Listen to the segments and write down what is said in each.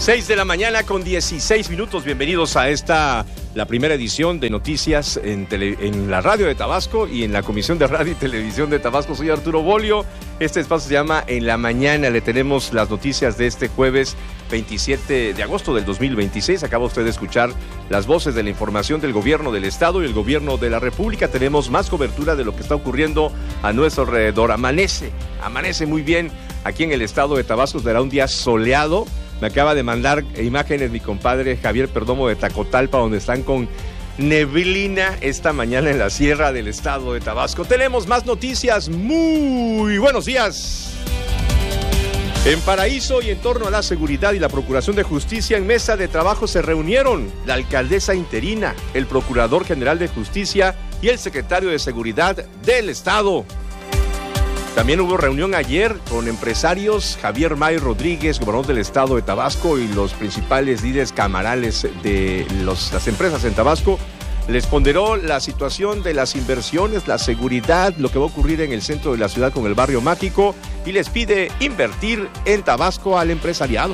6 de la mañana con 16 minutos. Bienvenidos a la primera edición de noticias en la radio de Tabasco y en la Comisión de Radio y Televisión de Tabasco. Soy Arturo Bolio. Este espacio se llama En la Mañana. Le tenemos las noticias de este jueves 27 de agosto del 2026. Acaba usted de escuchar las voces de la información del gobierno del estado y el gobierno de la república. Tenemos más cobertura de lo que está ocurriendo a nuestro alrededor. Amanece muy bien aquí en el estado de Tabasco. Será un día soleado. Me acaba de mandar imágenes mi compadre Javier Perdomo de Tacotalpa, donde están con neblina esta mañana en la sierra del estado de Tabasco. Tenemos más noticias. Muy buenos días. En Paraíso y en torno a la seguridad y la Procuración de Justicia, en mesa de trabajo se reunieron la alcaldesa interina, el Procurador General de Justicia y el Secretario de Seguridad del estado. También hubo reunión ayer con empresarios. Javier May Rodríguez, gobernador del estado de Tabasco, y los principales líderes camarales de las empresas en Tabasco. Les ponderó la situación de las inversiones, la seguridad, lo que va a ocurrir en el centro de la ciudad con el Barrio Mágico, y les pide invertir en Tabasco al empresariado.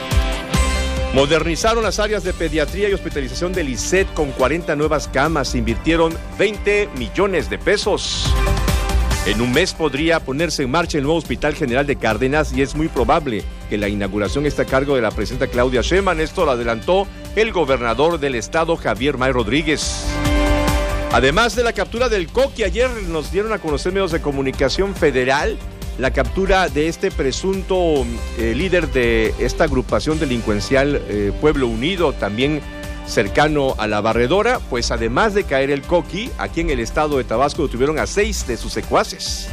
Modernizaron las áreas de pediatría y hospitalización del ISSSTE con 40 nuevas camas. Se invirtieron 20 millones de pesos. En un mes podría ponerse en marcha el nuevo Hospital General de Cárdenas y es muy probable que la inauguración esté a cargo de la presidenta Claudia Sheinbaum. Esto lo adelantó el gobernador del estado, Javier May Rodríguez. Además de la captura del Coqui, ayer nos dieron a conocer medios de comunicación federal la captura de este presunto líder de esta agrupación delincuencial Pueblo Unido, también cercano a la Barredora. Pues además de caer el Coqui, aquí en el estado de Tabasco detuvieron a 6 de sus secuaces.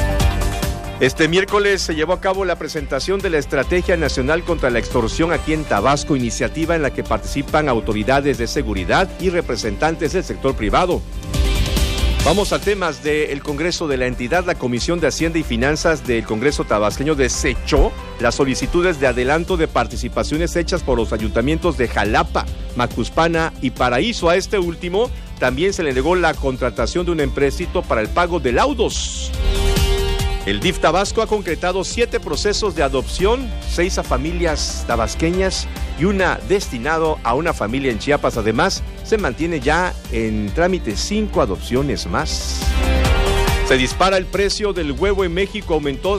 Este miércoles se llevó a cabo la presentación de la Estrategia Nacional contra la Extorsión aquí en Tabasco, iniciativa en la que participan autoridades de seguridad y representantes del sector privado. Vamos a temas del Congreso de la entidad. La Comisión de Hacienda y Finanzas del Congreso tabasqueño desechó las solicitudes de adelanto de participaciones hechas por los ayuntamientos de Jalapa, Macuspana y Paraíso. A este último también se le negó la contratación de un empréstito para el pago de laudos. El DIF Tabasco ha concretado 7 procesos de adopción, 6 a familias tabasqueñas y una destinado a una familia en Chiapas. Además, se mantiene ya en trámite 5 adopciones más. Se dispara el precio del huevo en México, aumentó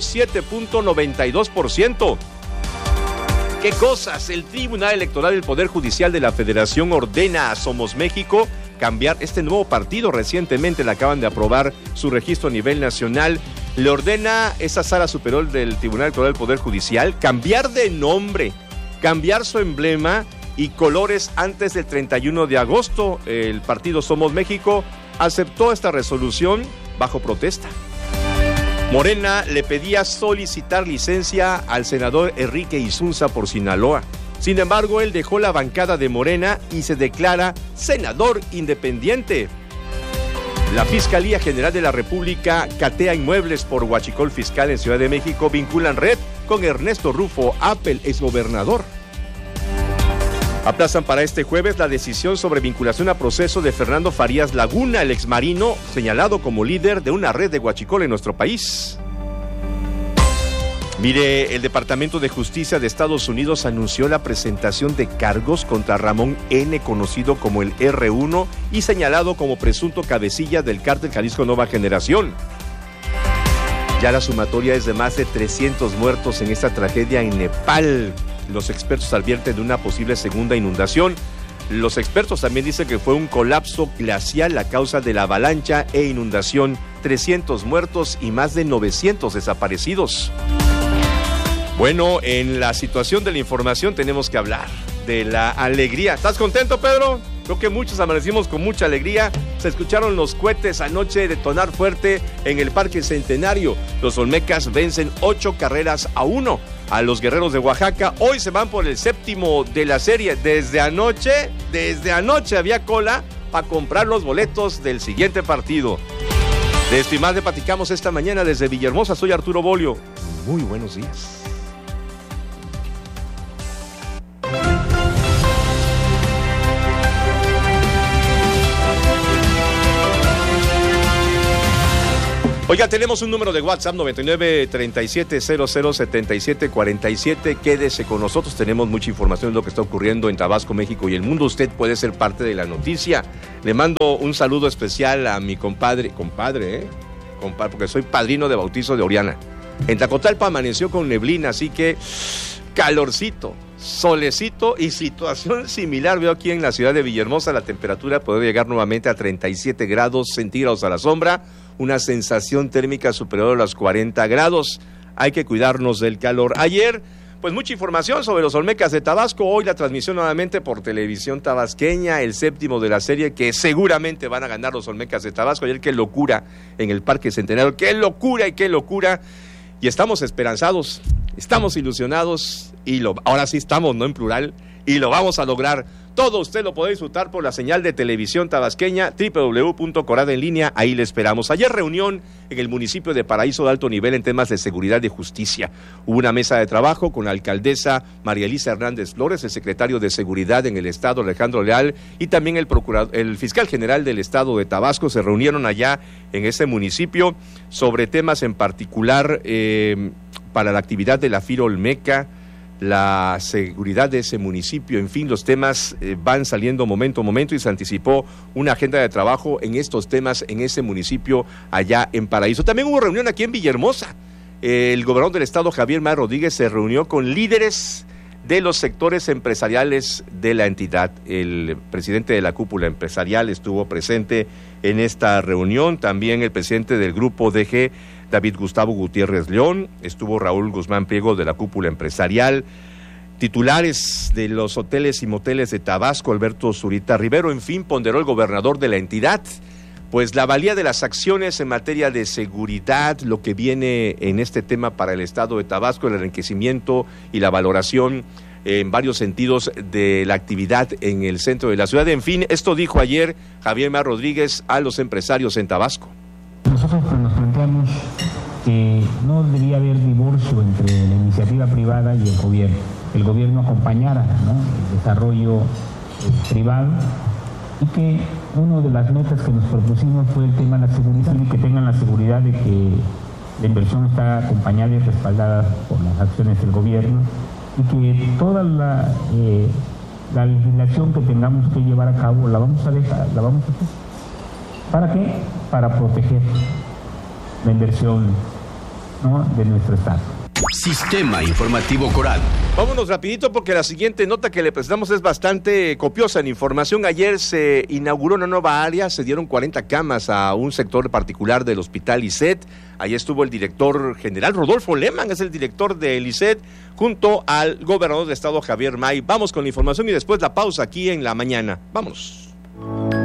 7.92%. ¿Qué cosas? El Tribunal Electoral del Poder Judicial de la Federación ordena a Somos México cambiar este nuevo partido. Recientemente le acaban de aprobar su registro a nivel nacional. Le ordena esa sala superior del Tribunal Electoral del Poder Judicial cambiar de nombre, cambiar su emblema y colores antes del 31 de agosto. El partido Somos México aceptó esta resolución bajo protesta. Morena le pedía solicitar licencia al senador Enrique Isunza por Sinaloa. Sin embargo, él dejó la bancada de Morena y se declara senador independiente. La Fiscalía General de la República catea inmuebles por huachicol fiscal en Ciudad de México. Vinculan red con Ernesto Rufo Apel, exgobernador. Aplazan para este jueves la decisión sobre vinculación a proceso de Fernando Farías Laguna, el exmarino señalado como líder de una red de huachicol en nuestro país. Mire, el Departamento de Justicia de Estados Unidos anunció la presentación de cargos contra Ramón N., conocido como el R1 y señalado como presunto cabecilla del cártel Jalisco Nueva Generación. Ya la sumatoria es de más de 300 muertos en esta tragedia en Nepal. Los expertos advierten de una posible segunda inundación. Los expertos también dicen que fue un colapso glacial a causa de la avalancha e inundación. 300 muertos y más de 900 desaparecidos. Bueno, en la situación de la información tenemos que hablar de la alegría. ¿Estás contento, Pedro? Creo que muchos amanecimos con mucha alegría. Se escucharon los cohetes anoche detonar fuerte en el Parque Centenario. Los olmecas vencen 8-1 a los Guerreros de Oaxaca. Hoy se van por el 7º de la serie. Desde anoche había cola para comprar los boletos del siguiente partido. De esto y más le platicamos esta mañana desde Villahermosa. Soy Arturo Bolio. Muy buenos días. Oiga, tenemos un número de WhatsApp 9937007747. Quédese con nosotros, tenemos mucha información de lo que está ocurriendo en Tabasco, México y el mundo. Usted puede ser parte de la noticia. Le mando un saludo especial a mi compadre, porque soy padrino de bautizo de Oriana. En Tacotalpa amaneció con neblina, así que calorcito, solecito y situación similar. Veo aquí en la ciudad de Villahermosa, la temperatura puede llegar nuevamente a 37 grados centígrados a la sombra, una sensación térmica superior a los 40 grados. Hay que cuidarnos del calor. Ayer, pues mucha información sobre los Olmecas de Tabasco. Hoy la transmisión nuevamente por Televisión Tabasqueña, el séptimo de la serie, que seguramente van a ganar los Olmecas de Tabasco. Ayer qué locura en el Parque Centenario, qué locura y qué locura. Y estamos esperanzados, estamos ilusionados, ahora sí estamos, no en plural, y lo vamos a lograr. Todo usted lo puede disfrutar por la señal de Televisión Tabasqueña, www.coradenlinea, ahí le esperamos. Ayer reunión en el municipio de Paraíso de alto nivel en temas de seguridad y justicia. Hubo una mesa de trabajo con la alcaldesa María Elisa Hernández Flores, el secretario de Seguridad en el estado Alejandro Leal y también el fiscal general del estado de Tabasco. Se reunieron allá en ese municipio sobre temas en particular para la actividad de la FIRA Olmeca, la seguridad de ese municipio, en fin, los temas van saliendo momento a momento y se anticipó una agenda de trabajo en estos temas en ese municipio allá en Paraíso. También hubo reunión aquí en Villahermosa. El gobernador del estado, Javier May Rodríguez, se reunió con líderes de los sectores empresariales de la entidad. El presidente de la cúpula empresarial estuvo presente en esta reunión, también el presidente del grupo DG, David Gustavo Gutiérrez León, estuvo Raúl Guzmán Priego de la cúpula empresarial, titulares de los hoteles y moteles de Tabasco, Alberto Zurita Rivero, en fin, ponderó el gobernador de la entidad, pues la valía de las acciones en materia de seguridad, lo que viene en este tema para el estado de Tabasco, el enriquecimiento y la valoración en varios sentidos de la actividad en el centro de la ciudad. En fin, esto dijo ayer Javier May Rodríguez a los empresarios en Tabasco. Nosotros nos planteamos que no debería haber divorcio entre la iniciativa privada y el gobierno. El gobierno acompañara, ¿no?, el desarrollo privado, y que una de las metas que nos propusimos fue el tema de la seguridad, y que tengan la seguridad de que la inversión está acompañada y respaldada por las acciones del gobierno, y que toda la legislación que tengamos que llevar a cabo la vamos a hacer. ¿Para qué? Para proteger la inversión, ¿no?, de nuestro estado. Sistema Informativo Coral. Vámonos rapidito porque la siguiente nota que le presentamos es bastante copiosa en información. Ayer se inauguró una nueva área, se dieron 40 camas a un sector particular del Hospital ISET. Ahí estuvo el director general Rodolfo Leman, es el director del ISET, junto al gobernador del estado Javier May. Vamos con la información y después la pausa aquí en la mañana. Vámonos.